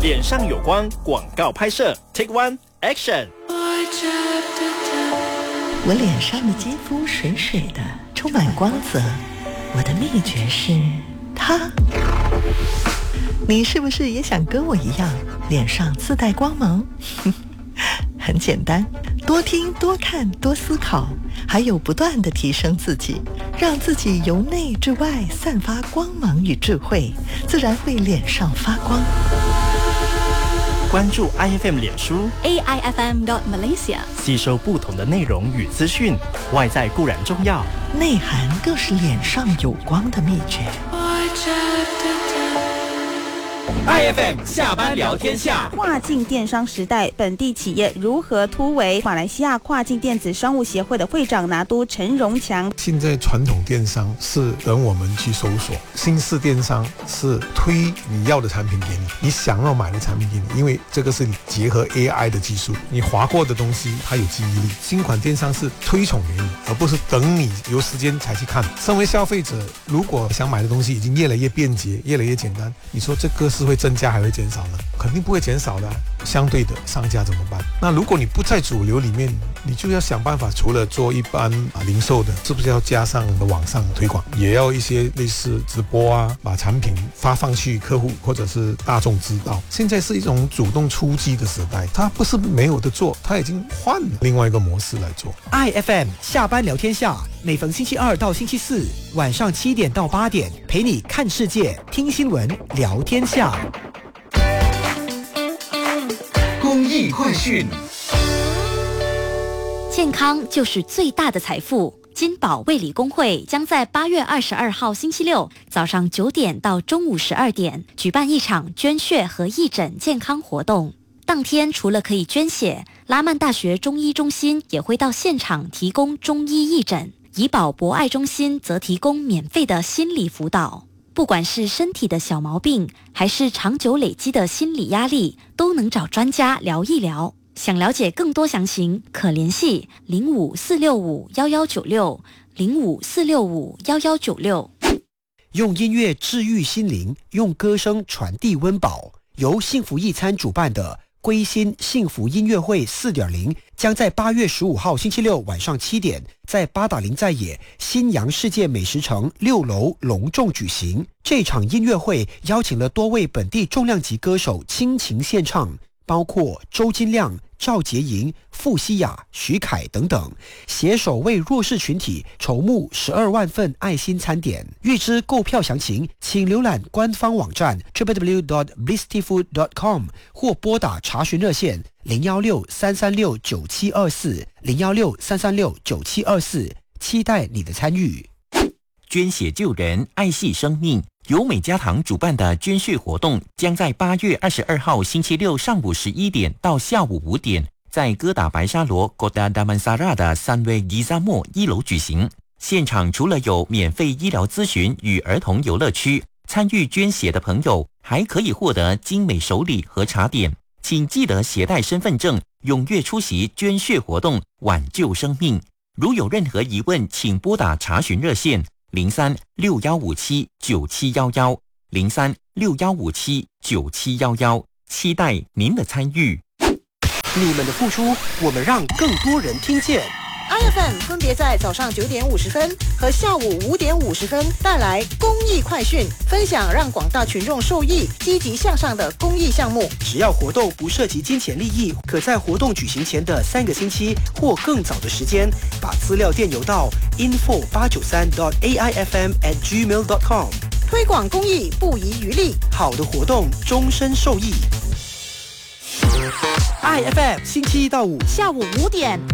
脸上有光广告拍摄 Take One Action。 我脸上的肌肤水水的，充满光泽。我的秘诀是它。你是不是也想跟我一样，脸上自带光芒？很简单，多听多看多思考，还有不断地提升自己，让自己由内至外散发光芒与智慧，自然会脸上发光。 关注 IFM 脸书 AIFM.Malaysia， 吸收不同的内容与资讯，外在固然重要， 内涵更是脸上有光的秘诀。 IFM 下班聊天下。 跨境电商时代，本地企业如何突围？马来西亚跨境电子商务协会的会长拿督陈荣强， 现在传统电商是等我们去搜索，新式电商是推你要的产品给你，你想要买的产品给你，因为这个是你结合 AI 的技术，你划过的东西它有记忆力。新款电商是推崇给你，而不是等你有时间才去看。身为消费者，如果想买的东西已经越来越便捷，越来越简单，你说这个是会增加还会减少呢？肯定不会减少的。相对的，商家怎么办？那如果你不在主流里面，你就要想办法，除了做一般零售的，是不是要加上网上推广，也要一些类似直播啊，把产品发放去客户或者是大众知道。现在是一种主动出击的时代，它不是没有的做，它已经换了另外一个模式来做。 IFM 下班聊天下，每逢星期二到星期四晚上7点到8点，陪你看世界、听新闻、聊天下。 公益快讯。 健康就是最大的财富。金宝卫理公会将在8月22号星期六早上9点到中午12点举办一场捐血和义诊健康活动。当天除了可以捐血，拉曼大学中医中心也会到现场提供中医义诊，怡保博爱中心则提供免费的心理辅导。不管是身体的小毛病，还是长久累积的心理压力，都能找专家聊一聊。想了解更多详情，可联系05-465-1196 05-465-1196。 用音乐治愈心灵，用歌声传递温饱。由幸福一餐主办的归心幸福音乐会 4.0 将在8月15号星期六晚上7点在八达岭在野新阳世界美食城6楼隆重举行。这场音乐会邀请了多位本地重量级歌手倾情献唱，包括周金亮、赵洁莹、傅西雅、徐凯等等，携手为弱势群体筹募12万份爱心餐点。预知购票详情，请浏览官方网站 www.blistyfood.com 或拨打查询热线016-336-9724 016-336-9724，期待你的参与。 捐血救人，爱惜生命。由美家堂主办的捐血活动将在8月22号星期六上午11点到下午5点，在哥打白沙罗 Kota Damansara 的Sunway Giza Mall 1楼举行。现场除了有免费医疗咨询与儿童游乐区，参与捐血的朋友还可以获得精美手礼和茶点。请记得携带身份证，踊跃出席捐血活动，挽救生命。如有任何疑问，请拨打查询热线03-6157-9711 03-6157-9711，期待您的参与。 你们的付出，我们让更多人听见。 IFM 分别在早上9点50分和下午5点50分带来公益快讯，分享让广大群众受益、积极向上的公益项目。 只要活动不涉及金钱利益，可在活动举行前的3个星期或更早的时间，把资料电邮到 info893.aifm@gmail.com。 推广公益不遗余力， 好的活动终身受益。IFM 星期1到5 下午5点。